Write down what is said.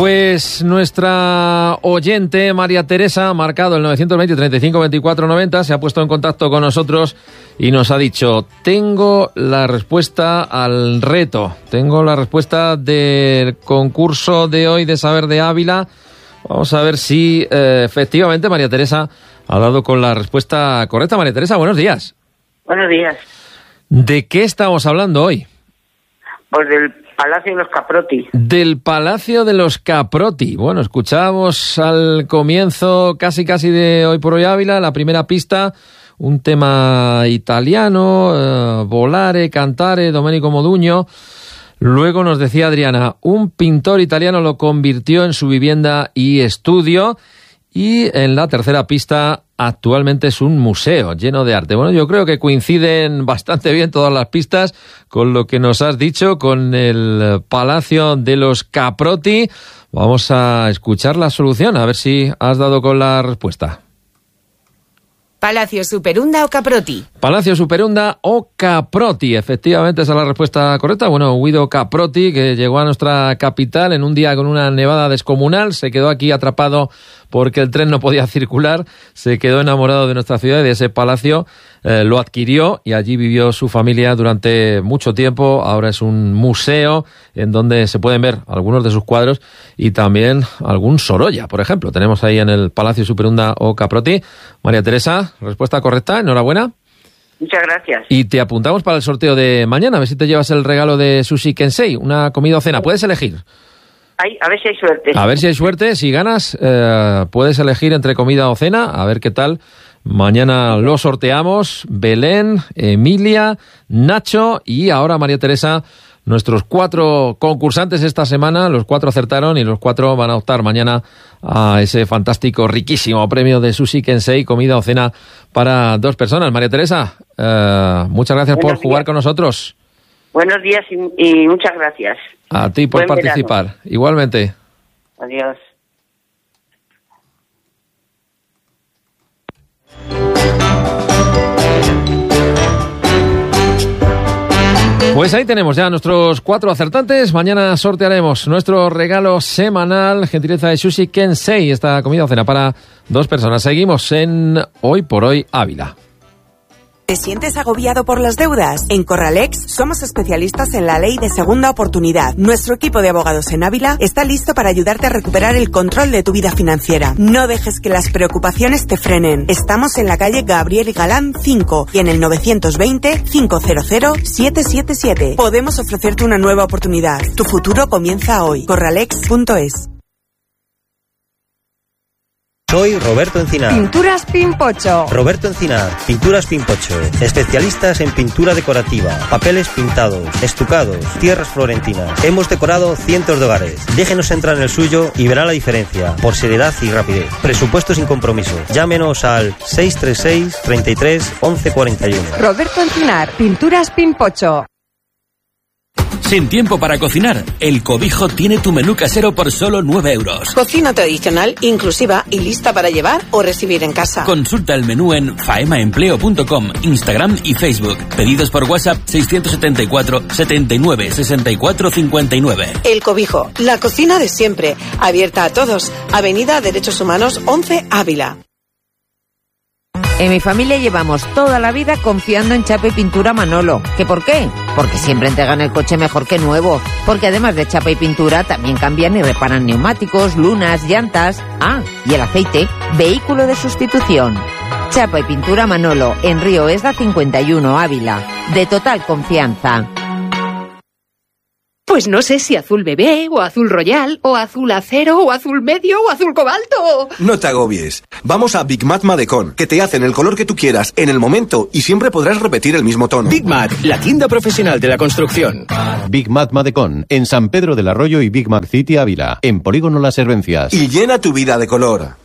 Pues nuestra oyente María Teresa ha marcado el 920 35 24 90, se ha puesto en contacto con nosotros y nos ha dicho: tengo la respuesta al reto, tengo la respuesta del concurso de hoy de Saber de Ávila. Vamos a ver si efectivamente María Teresa ha dado con la respuesta correcta. María Teresa, buenos días. Buenos días. ¿De qué estamos hablando hoy? Pues del Palacio de los Caprotti. Del Palacio de los Caprotti. Bueno, escuchábamos al comienzo casi de Hoy por Hoy Ávila, la primera pista, un tema italiano, Volare, Cantare, Domenico Modugno. Luego nos decía Adriana, un pintor italiano lo convirtió en su vivienda y estudio. Y en la tercera pista, actualmente es un museo lleno de arte. Bueno, yo creo que coinciden bastante bien todas las pistas con lo que nos has dicho, con el Palacio de los Caprotti. Vamos a escuchar la solución, a ver si has dado con la respuesta. Palacio Superunda o Caprotti. Palacio Superunda o Caprotti, efectivamente esa es la respuesta correcta. Bueno, Guido Caprotti, que llegó a nuestra capital en un día con una nevada descomunal, se quedó aquí atrapado porque el tren no podía circular, se quedó enamorado de nuestra ciudad y de ese palacio, lo adquirió y allí vivió su familia durante mucho tiempo. Ahora es un museo en donde se pueden ver algunos de sus cuadros y también algún Sorolla, por ejemplo. Tenemos ahí en el Palacio Superunda o Caprotti. María Teresa, respuesta correcta, enhorabuena. Muchas gracias. Y te apuntamos para el sorteo de mañana, a ver si te llevas el regalo de Sushi Kensei, una comida o cena. Puedes elegir. A ver si hay suerte. A ver si hay suerte. Si ganas, puedes elegir entre comida o cena. A ver qué tal. Mañana lo sorteamos. Belén, Emilia, Nacho y ahora María Teresa. Nuestros 4 concursantes esta semana, los 4 acertaron y los 4 van a optar mañana a ese fantástico, riquísimo premio de Sushi Kensei, comida o cena para 2 personas. María Teresa, muchas gracias por jugar con nosotros. Buenos días y muchas gracias. A ti por Buen participar. verano. Igualmente. Adiós. Pues ahí tenemos ya nuestros 4 acertantes. Mañana sortearemos nuestro regalo semanal, gentileza de Sushi Kensei, esta comida o cena para 2 personas. Seguimos en Hoy por Hoy Ávila. ¿Te sientes agobiado por las deudas? En Corralex somos especialistas en la ley de segunda oportunidad. Nuestro equipo de abogados en Ávila está listo para ayudarte a recuperar el control de tu vida financiera. No dejes que las preocupaciones te frenen. Estamos en la calle Gabriel y Galán 5 y en el 920-500-777. Podemos ofrecerte una nueva oportunidad. Tu futuro comienza hoy. Corralex.es. Soy Roberto Encinar. Pinturas Pimpocho. Roberto Encinar, Pinturas Pimpocho. Especialistas en pintura decorativa, papeles pintados, estucados, tierras florentinas. Hemos decorado cientos de hogares. Déjenos entrar en el suyo y verá la diferencia, por seriedad y rapidez. Presupuesto sin compromiso. Llámenos al 636 33 11 41. Roberto Encinar, Pinturas Pimpocho. Sin tiempo para cocinar, El Cobijo tiene tu menú casero por solo 9 euros. Cocina tradicional, inclusiva y lista para llevar o recibir en casa. Consulta el menú en faemaempleo.com, Instagram y Facebook. Pedidos por WhatsApp 674 79 64 59. El Cobijo, la cocina de siempre. Abierta a todos. Avenida Derechos Humanos 11 Ávila. En mi familia llevamos toda la vida confiando en Chapa y Pintura Manolo. ¿Qué por qué? Porque siempre entregan el coche mejor que nuevo. Porque además de chapa y pintura, también cambian y reparan neumáticos, lunas, llantas. Ah, y el aceite, vehículo de sustitución. Chapa y Pintura Manolo, en Río Esda 51, Ávila. De total confianza. Pues no sé si azul bebé, o azul royal, o azul acero, o azul medio, o azul cobalto. No te agobies. Vamos a Big Mat Madecon, que te hacen el color que tú quieras, en el momento, y siempre podrás repetir el mismo tono. Big Mat, la tienda profesional de la construcción. Big Mat Madecon, en San Pedro del Arroyo y Big Mac City, Ávila, en Polígono Las Hervencias. Y llena tu vida de color.